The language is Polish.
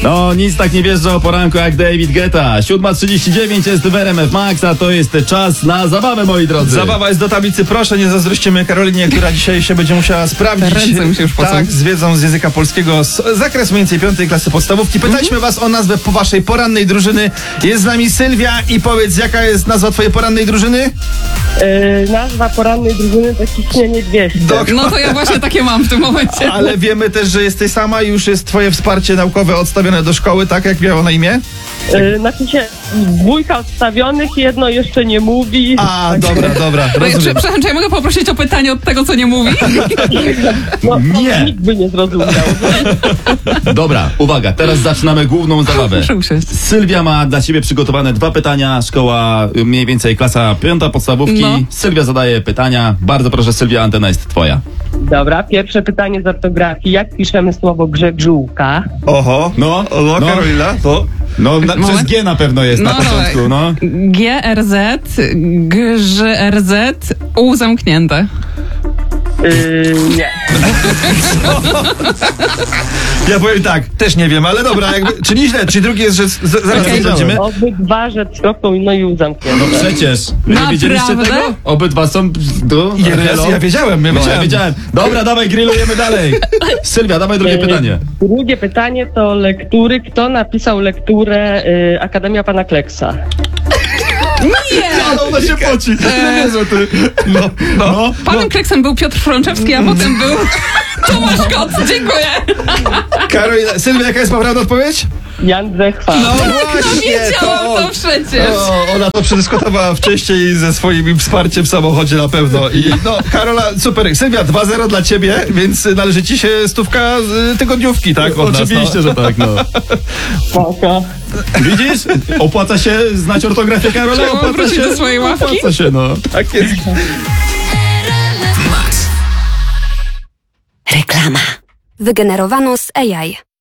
No, nic tak nie wjeżdża o poranku jak David Guetta. 7:39 jest w RMF Max, a to jest czas na zabawę, moi drodzy. Zabawa jest do tablicy, proszę, nie zazdrościmy Karolinie, która dzisiaj się będzie musiała sprawdzić. Ręce mi się już pocą. Tak, z wiedzą z języka polskiego, zakres mniej więcej 5. klasy podstawówki. Pytaliśmy was o nazwę po waszej porannej drużyny. Jest z nami Sylwia i powiedz, jaka jest nazwa twojej porannej drużyny? Nazwa porannej drużyny to Ciśnienie 200. No to ja właśnie takie mam w tym momencie. Ale wiemy też, że jesteś sama i już jest twoje wsparcie naukowe odstawione do szkoły, tak? Jak miało na imię? Znaczy się, 2 odstawionych, jedno jeszcze nie mówi. A, dobra, rozumiem. Przepraszam, czy ja mogę poprosić o pytanie od tego, co nie mówi? No, nie. Nikt by nie zrozumiał. Dobra, uwaga, teraz zaczynamy główną zabawę. Proszę usiąść. Sylwia ma dla ciebie przygotowane 2 pytania, szkoła mniej więcej klasa 5. podstawówki. No. Sylwia zadaje pytania. Bardzo proszę, Sylwia, antena jest twoja. Dobra, pierwsze pytanie z ortografii. Jak piszemy słowo grzegżółka? Oho, No, no. Karolina, to... No, Moment. przez G na pewno jest na początku, no. GRZ, GRZ, U zamknięte. Nie. Ja powiem tak, też nie wiem, ale dobra, jakby, czy nieźle, czy drugi jest, że zaraz Okej. będziemy. Obydwa rzecz stopą, no i zamknięte. No przecież. Wy nie wiedzieliście Naprawdę? tego? Obydwa są... Ja wiedziałem, No, ja wiedziałem. Dobra, dawaj, grillujemy dalej. Sylwia, dawaj drugie pytanie. Drugie pytanie to lektury. Kto napisał lekturę Akademia Pana Kleksa? Nie! Ale ona się poci. Nie wierzę, ty. No. Panem Kleksem był Piotr Frączewski, a potem był Tomasz Kot. Dziękuję. Karolina, Sylwia, jaka jest poprawna odpowiedź? Jan Zechwa. No właśnie, Wiedziałam to przecież. Ona to przedyskutowała wcześniej ze swoim wsparciem w samochodzie na pewno. I no, Karola, super. Sylwia, 2-0 dla ciebie, więc należy ci się 100 z tygodniówki, tak? Od Oczywiście, nas, że tak, no. Spoko. Widzisz? Opłaca się znać ortografię, Karola? Trzeba Opłaca wrócić się? do swojej ławki? Opłaca się, no. Tak jest. Reklama. Wygenerowano z AI.